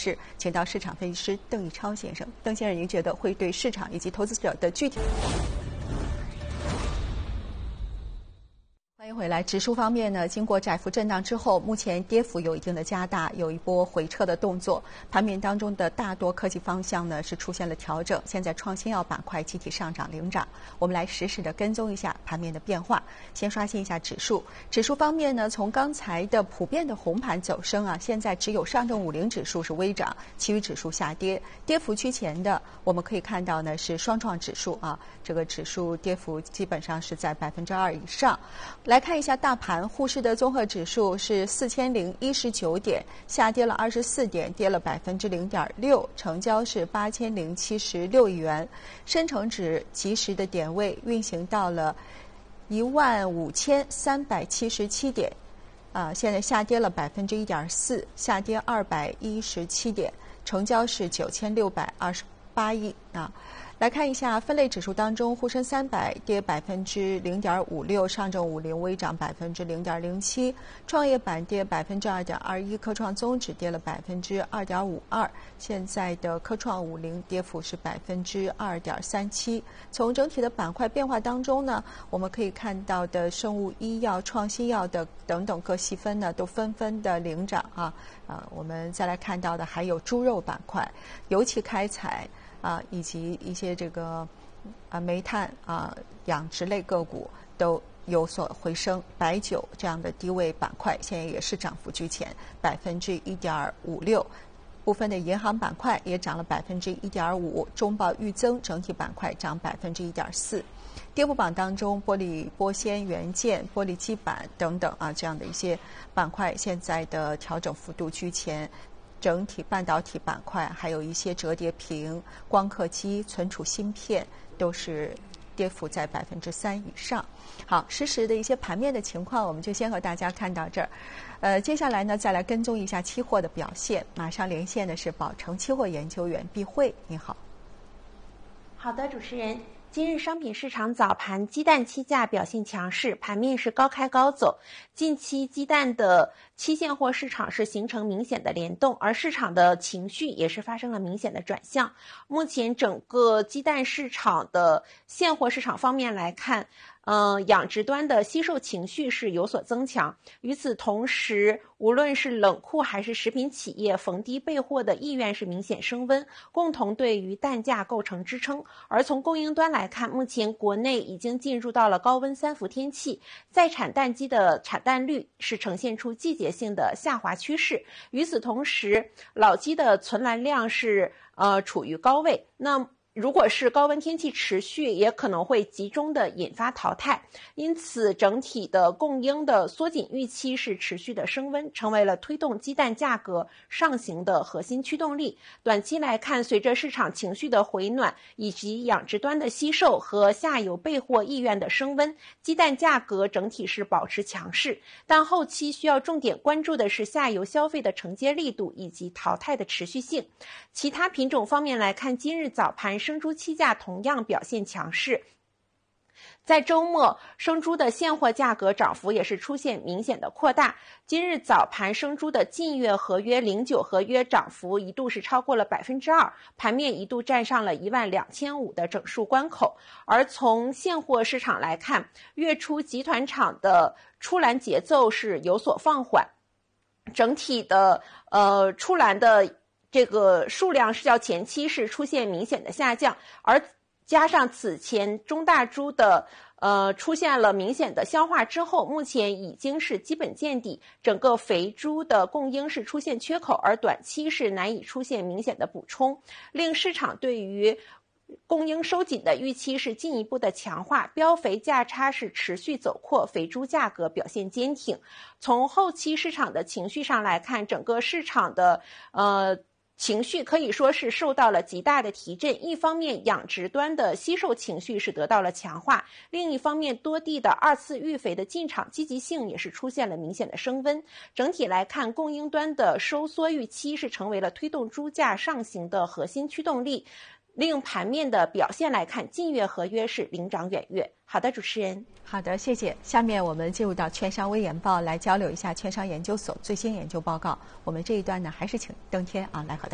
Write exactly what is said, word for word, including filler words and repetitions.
势，请到市场分析师邓逸超先生。邓先生，您觉得会对市场以及投资者的具体？欢迎回来。指数方面呢，经过窄幅震荡之后，目前跌幅有一定的加大，有一波回撤的动作。盘面当中的大多科技方向呢是出现了调整，现在创新药板块集体上涨领涨。我们来实时的跟踪一下盘面的变化。先刷新一下指数，指数方面呢，从刚才的普遍的红盘走升啊，现在只有上证五零指数是微涨，其余指数下跌。跌幅居前的，我们可以看到呢是双创指数啊，这个指数跌幅基本上是在百分之二以上。来看一下大盘，沪市的综合指数是四千零一十九点，下跌了二十四点，跌了百分之零点六，成交是八千零七十六亿元。深成指即时的点位运行到了一万五千三百七十七点，啊，现在下跌了百分之一点四，下跌二百一十七点，成交是九千六百二十八亿啊。来看一下分类指数当中，沪深三百跌百分之零点五六，上证五零微涨百分之零点零七，创业板跌百分之二点二一，科创综指跌了百分之二点五二。现在的科创五零跌幅是百分之二点三七。从整体的板块变化当中呢，我们可以看到的生物医药、创新药的等等各细分呢，都纷纷的领涨啊啊。我们再来看到的还有猪肉板块、油气开采。啊，以及一些这个啊煤炭啊养殖类个股都有所回升，白酒这样的低位板块现在也是涨幅居前，百分之一点五六。部分的银行板块也涨了百分之一点五，中报预增整体板块涨百分之一点四。跌幅榜当中，玻璃玻纤元件、玻璃基板等等啊这样的一些板块，现在的调整幅度居前。整体半导体板块，还有一些折叠屏、光刻机、存储芯片，都是跌幅在百分之三以上。好，实时的一些盘面的情况，我们就先和大家看到这儿。呃，接下来呢，再来跟踪一下期货的表现。马上连线的是宝诚期货研究员毕慧，你好。 好的，主持人。今日商品市场早盘鸡蛋期价表现强势，盘面是高开高走。近期鸡蛋的期现货市场是形成明显的联动，而市场的情绪也是发生了明显的转向。目前整个鸡蛋市场的现货市场方面来看，呃，养殖端的惜售情绪是有所增强。与此同时，无论是冷库还是食品企业，逢低备货的意愿是明显升温，共同对于蛋价构成支撑。而从供应端来看，目前国内已经进入到了高温三伏天气，在产蛋鸡的产蛋率是呈现出季节性的下滑趋势。与此同时，老鸡的存栏量是呃处于高位。那如果是高温天气持续，也可能会集中的引发淘汰，因此整体的供应的缩紧预期是持续的升温，成为了推动鸡蛋价格上行的核心驱动力。短期来看，随着市场情绪的回暖，以及养殖端的惜售和下游备货意愿的升温，鸡蛋价格整体是保持强势。但后期需要重点关注的是下游消费的承接力度以及淘汰的持续性。其他品种方面来看，今日早盘生猪期价同样表现强势。在周末，生猪的现货价格涨幅也是出现明显的扩大。今日早盘生猪的近月合约、零九合约涨幅一度是超过了百分之二，盘面一度站上了一万两千五的整数关口。而从现货市场来看，月初集团厂的出栏节奏是有所放缓，整体的呃出栏的这个数量是较前期是出现明显的下降，而加上此前中大猪的呃出现了明显的消化之后，目前已经是基本见底，整个肥猪的供应是出现缺口，而短期是难以出现明显的补充，令市场对于供应收紧的预期是进一步的强化，标肥价差是持续走扩，肥猪价格表现坚挺。从后期市场的情绪上来看，整个市场的呃情绪可以说是受到了极大的提振。一方面，养殖端的惜售情绪是得到了强化；另一方面，多地的二次育肥的进场积极性也是出现了明显的升温。整体来看，供应端的收缩预期是成为了推动猪价上行的核心驱动力。令盘面的表现来看，近月合约是领涨远月。好的，主持人。 好的，谢谢。下面我们进入到券商微研报，来交流一下券商研究所最新研究报告。我们这一段呢，还是请登天啊来和大家。